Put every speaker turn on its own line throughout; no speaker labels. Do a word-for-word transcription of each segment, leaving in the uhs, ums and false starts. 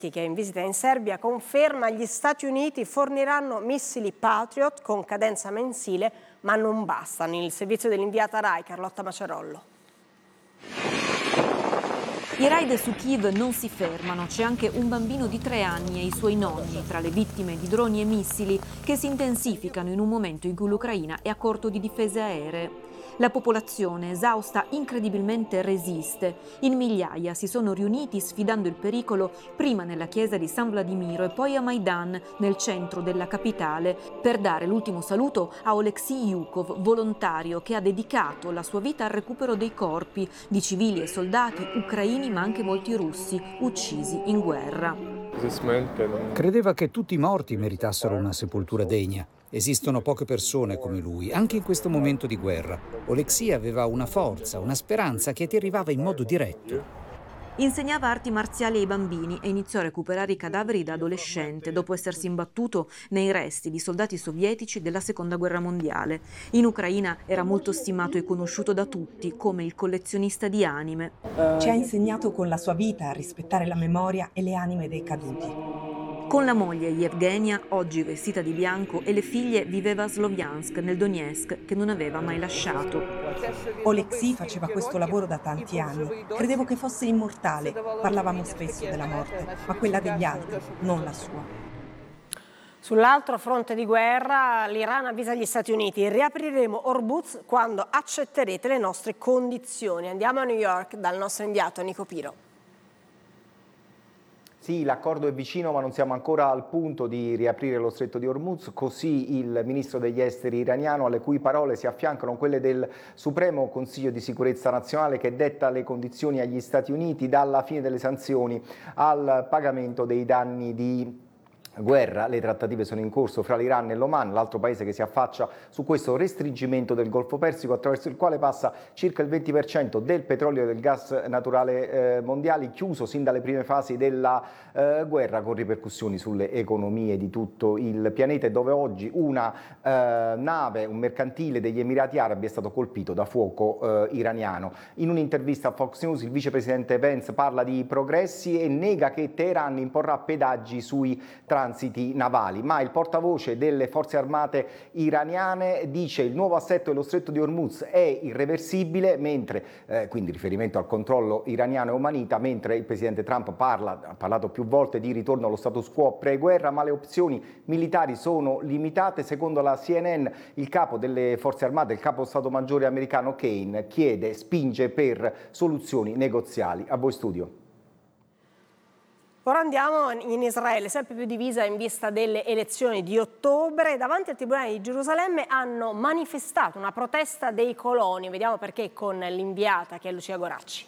che è in visita in Serbia conferma che gli Stati Uniti forniranno missili Patriot con cadenza mensile, ma non bastano. Il servizio dell'inviata Rai, Carlotta Macerollo.
I raid su Kiev non si fermano, c'è anche un bambino di tre anni e i suoi nonni tra le vittime di droni e missili che si intensificano in un momento in cui l'Ucraina è a corto di difese aeree. La popolazione esausta incredibilmente resiste. In migliaia si sono riuniti sfidando il pericolo prima nella chiesa di San Vladimiro e poi a Maidan, nel centro della capitale, per dare l'ultimo saluto a Oleksiy Yukov, volontario che ha dedicato la sua vita al recupero dei corpi di civili e soldati ucraini ma anche molti russi uccisi in guerra.
Credeva che tutti i morti meritassero una sepoltura degna. Esistono poche persone come lui, anche in questo momento di guerra. Oleksiy aveva una forza, una speranza che ti arrivava in modo diretto.
Insegnava arti marziali ai bambini e iniziò a recuperare i cadaveri da adolescente dopo essersi imbattuto nei resti di soldati sovietici della Seconda Guerra Mondiale. In Ucraina era molto stimato e conosciuto da tutti come il collezionista di anime.
Ci ha insegnato con la sua vita a rispettare la memoria e le anime dei caduti.
Con la moglie Yevgenia, oggi vestita di bianco, e le figlie viveva a Sloviansk, nel Donetsk, che non aveva mai lasciato.
Oleksiy faceva questo lavoro da tanti anni. Credevo che fosse immortale. Parlavamo spesso della morte, ma quella degli altri, non la sua.
Sull'altro fronte di guerra, l'Iran avvisa gli Stati Uniti: riapriremo Hormuz quando accetterete le nostre condizioni. Andiamo a New York dal nostro inviato Nico Piro.
Sì, l'accordo è vicino, ma non siamo ancora al punto di riaprire lo stretto di Hormuz, così il ministro degli esteri iraniano, alle cui parole si affiancano quelle del Supremo Consiglio di Sicurezza Nazionale, che detta le condizioni agli Stati Uniti dalla fine delle sanzioni al pagamento dei danni di guerra. Le trattative sono in corso fra l'Iran e l'Oman, l'altro paese che si affaccia su questo restringimento del Golfo Persico, attraverso il quale passa circa il venti per cento del petrolio e del gas naturale eh, mondiali, chiuso sin dalle prime fasi della eh, guerra, con ripercussioni sulle economie di tutto il pianeta, e dove oggi una eh, nave, un mercantile degli Emirati Arabi è stato colpito da fuoco eh, iraniano. In un'intervista a Fox News il vicepresidente Pence parla di progressi e nega che Teheran imporrà pedaggi sui transiti navali, ma il portavoce delle forze armate iraniane dice: il nuovo assetto dello stretto di Hormuz è irreversibile, mentre eh, quindi riferimento al controllo iraniano e omanita, mentre il presidente Trump parla, ha parlato più volte di ritorno allo status quo pre-guerra, ma le opzioni militari sono limitate. Secondo la C N N, il capo delle forze armate, il capo Stato Maggiore americano Kane, chiede, spinge per soluzioni negoziali. A voi studio.
Ora andiamo in Israele, sempre più divisa in vista delle elezioni di ottobre. Davanti al Tribunale di Gerusalemme hanno manifestato una protesta dei coloni. Vediamo perché con l'inviata che è Lucia Goracci.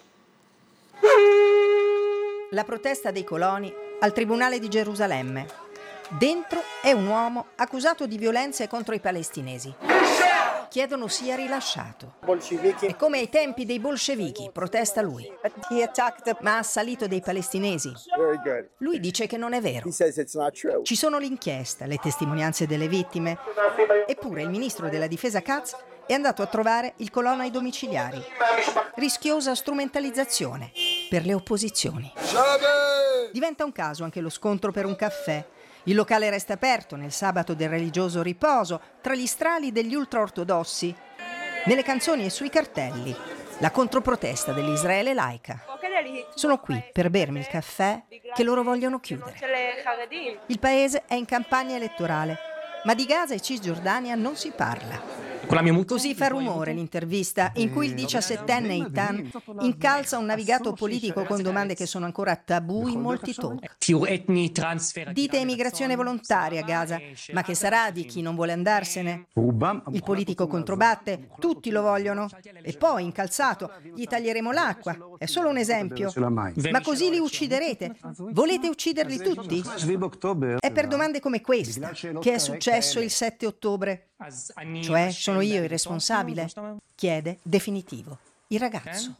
La protesta dei coloni al Tribunale di Gerusalemme. Dentro è un uomo accusato di violenze contro i palestinesi. Chiedono sia rilasciato. È come ai tempi dei bolscevichi, protesta lui. Ma ha assalito dei palestinesi. Lui dice che non è vero. Ci sono l'inchiesta, le testimonianze delle vittime. Eppure il ministro della difesa Katz è andato a trovare il colonna ai domiciliari. Rischiosa strumentalizzazione per le opposizioni. Diventa un caso anche lo scontro per un caffè. Il locale resta aperto nel sabato del religioso riposo, tra gli strali degli ultraortodossi. Nelle canzoni e sui cartelli, la controprotesta dell'Israele laica. Sono qui per bermi il caffè che loro vogliono chiudere. Il paese è in campagna elettorale, ma di Gaza e Cisgiordania non si parla. Così fa rumore l'intervista in cui il diciassettenne Eitan incalza un navigato politico con domande che sono ancora tabù in molti talk. Dite emigrazione volontaria a Gaza, ma che sarà di chi non vuole andarsene? Il politico controbatte, tutti lo vogliono. E poi, incalzato, gli taglieremo l'acqua. È solo un esempio. Ma così li ucciderete? Volete ucciderli tutti? È per domande come questa che è successo il sette ottobre. Cioè, sono io il responsabile? Chiede definitivo il ragazzo.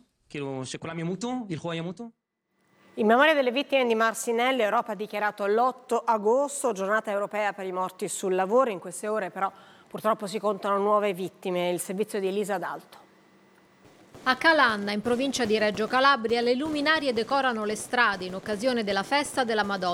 In memoria delle vittime di Marcinelle, l'Europa ha dichiarato l'otto agosto giornata europea per i morti sul lavoro. In queste ore però purtroppo si contano nuove vittime. Il servizio di Elisa D'Alto.
A Calanna, in provincia di Reggio Calabria, le luminarie decorano le strade in occasione della festa della Madonna